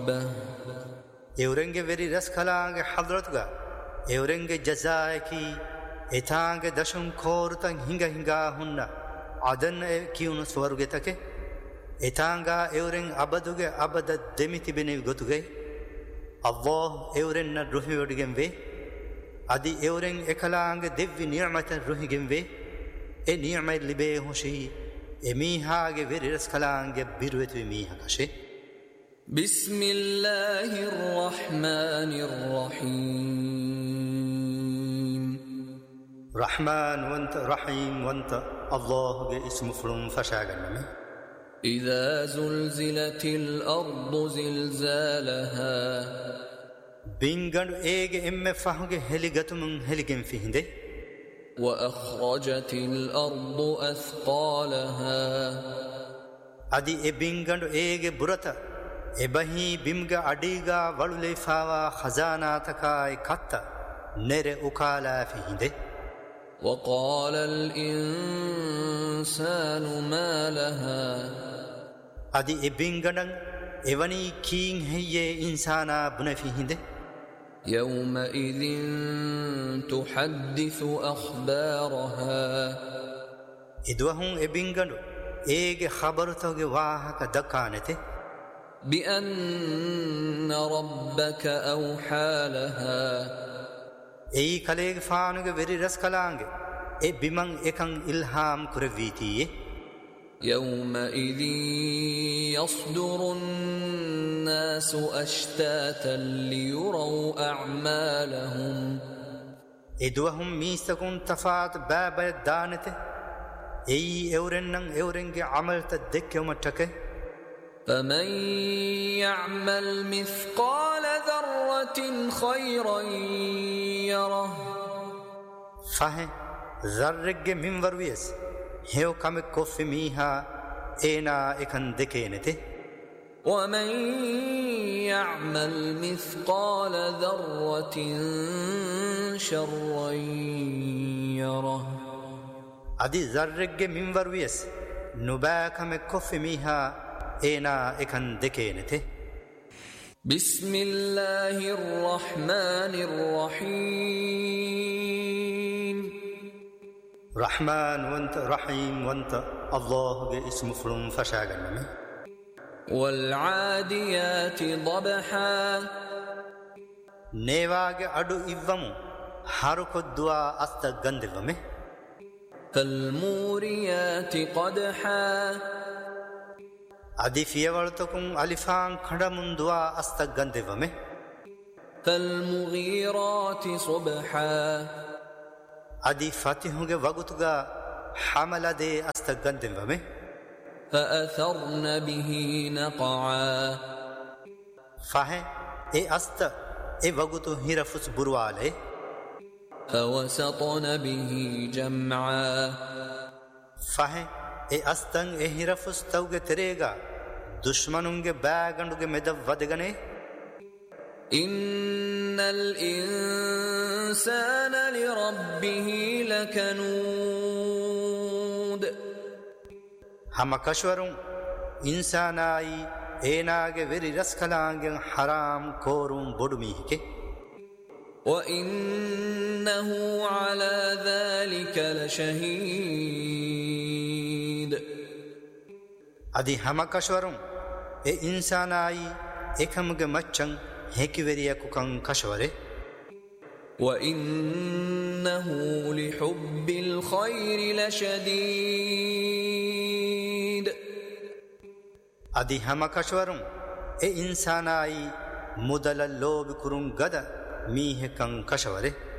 ربه එවරෙන්ගේ වෙරි රැස් කලාගේ හදරතුගා එවරෙන්ගේ ජසායකි එතාගේ දශුන් කෝරුතන් හිඟා හුන්න අදන්න කියුණු ස්වර්ගෙතකේ එතාංගා එවරෙන් අබදුගේ අබද දෙමිතිබෙනෙ ගොතුගේ අල්ලාහ් එවරෙන්න රුහිවඩිගෙන් වේ අදි එවරෙන් එකලාංගේ දෙව්වි නියමත රුහිගෙන් වේ ඒ නියමයි ලිබේ හොෂි එමීහාගේ වෙරි රැස් කලාගේ බිරුවෙතු මීහකෂේ بسم الله الرحمن الرحيم رحمن وانت رحيم وانت الله اسم فلم فشاغنمي إذا زلزلت الأرض زلزالها بينغن ايگ ام فهوگ هليگتمن هليگن فيهنده وأخرجت الأرض أثقالها ادي اي بينغن ايگ برتا එබහි බිම්ග අඩීගා වළුලේෆාවා khazanatakaay katta nere ukala fihinde وقال الإنسان ما لها adi ebingadan evani king heye insana bune fihinde يومئذ تحدث أخبارها idwahun ebingadu ege khabarutoge wahaka dakanete بأن ربك أوحى لها أي كليغ فانوغ ويري رسكلانغ أي بمن إكن إلهام كرفيتي يومئذ يصدر الناس أشتاتا ليروا أعمالهم إدوهم ميستكون تفات باب دانته أي أورنن أورنغ عمل تدك يوم التكه فمن يعمل مثقال ذرة خيرا يره فه ذرگ منور ويس هيو كم كف ميها اينا اكن دكينته ومن يعمل مثقال ذرة شرا يره ادي ذرگ منور ويس نبا كم كف ميها اينا اكن دكينته بسم الله الرحمن الرحيم رحمن وانت رحيم وانت الله اسم فلم فشاغنمي والعاديات ضبحا نيواگ اڈو ايوم حركدوا استغندومه فالموريات قدحا ادي فيولتكم الفان خندمندوا استغندومه فالمغيرات صبحا ادي فاتحوگه وگتوگا حملده استغندومه فأثرن به نقعا فاه اي است اي وگتو هيرفس برواله فوسطن به جمعا فاه اي استن اي هيرفس توگه تريگا دشمنونگه باگندوگه مدව වදගනේ إن الإنسان لربه لكنود هم كشورون إنساناي إيناگه وری رسکلانگن حرام كورون بدميهكه وإنه على ذلك لشهيد ادي هم كشورون اي إنساناي ekhamge maccan hekiveriyaku kan kashware وإنه لحب الخير لشديد adi hama kashwarun e insanai mudala lob kurun gada mihe kan kashware